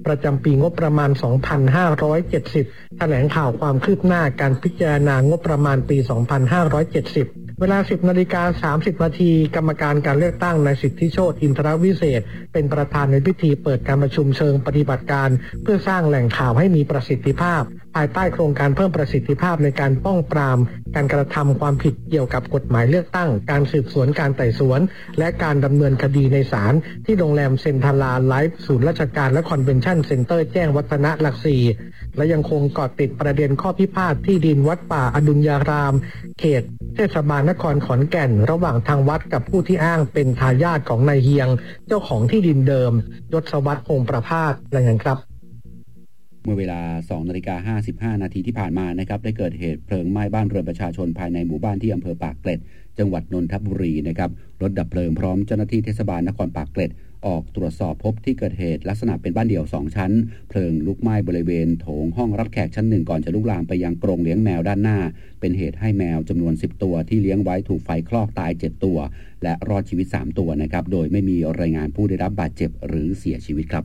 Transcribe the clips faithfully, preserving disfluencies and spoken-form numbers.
ประจำปีงบประมาณ สองพันห้าร้อยเจ็ดสิบ แถลงข่าวความคืบหน้าการพิจารณางบประมาณปี สองพันห้าร้อยเจ็ดสิบเวลา สิบนาฬิกาสามสิบนาทีกรรมการการเลือกตั้งนายสิทธิโชติอินทรวิเศษเป็นประธานในพิธีเปิดการประชุมเชิงปฏิบัติการเพื่อสร้างแหล่งข่าวให้มีประสิทธิภาพภายใต้โครงการเพิ่มประสิทธิภาพในการป้องปรามการกระทำความผิดเกี่ยวกับกฎหมายเลือกตั้งการสืบสวนการไต่สวนและการดำเนินคดีในศาลที่โรงแรมเซ็นทรัลไลฟ์ศูนย์ราชการและคอนเวนชั่นเซ็นเตอร์แจ้งวัฒนะหลักสี่และยังคงเกาะติดประเด็นข้อพิพาทที่ดินวัดป่าอดุลยารามเขตเทศบาลนครขอนแก่นระหว่างทางวัดกับผู้ที่อ้างเป็นทายาทของนายเฮียงเจ้าของที่ดินเดิมยศวัฒน์พงษ์ประภาสรายงานครับเมื่อเวลา สองนาฬิกาห้าสิบห้านาทีที่ผ่านมานะครับได้เกิดเหตุเพลิงไหม้บ้านเรือนประชาชนภายในหมู่บ้านที่อำเภอปากเกร็ดจังหวัดนนทบุรีนะครับรถดับเพลิงพร้อมเจ้าหน้าที่เทศบาลนครปากเกร็ดออกตรวจสอบพบที่เกิดเหตุลักษณะเป็นบ้านเดี่ยวสองชั้นเพลิงลุกไหม้บริเวณโถงห้องรับแขกชั้นหนึ่งก่อนจะลุกลามไปยังกรงเลี้ยงแมวด้านหน้าเป็นเหตุให้แมวจำนวนสิบตัวที่เลี้ยงไว้ถูกไฟคลอกตายเจ็ดตัวและรอดชีวิตสามตัวนะครับโดยไม่มีรายงานผู้ได้รับบาดเจ็บหรือเสียชีวิตครับ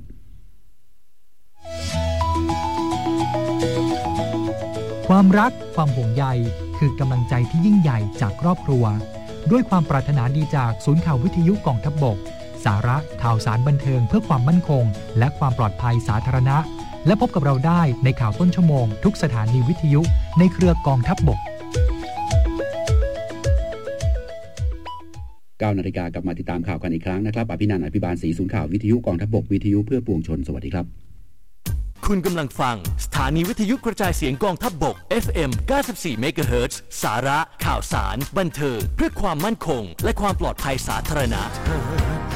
ความรักความห่วงใยคือกำลังใจที่ยิ่งใหญ่จากครอบครัวด้วยความปรารถนาดีจากศูนย์ข่าววิทยุกองทัพบกสาระข่าวสารบันเทิงเพื่อความมั่นคงและความปลอดภัยสาธารณะและพบกับเราได้ในข่าวต้นชั่วโมงทุกสถานีวิทยุในเครือกองทัพบกเก้านาฬิกากลับมาติดตามข่าวกันอีกครั้งนะครับอภินันท์อภิบาลศรีศูนย์ข่าววิทยุกองทัพบกวิทยุเพื่อปวงชนสวัสดีครับคุณกำลังฟังสถานีวิทยุกระจายเสียงกองทัพบก เอฟ เอ็ม เก้าสิบสี่ เมกะเฮิรตซ์ สาระข่าวสารบันเทิงเพื่อความมั่นคงและความปลอดภัยสาธารณะ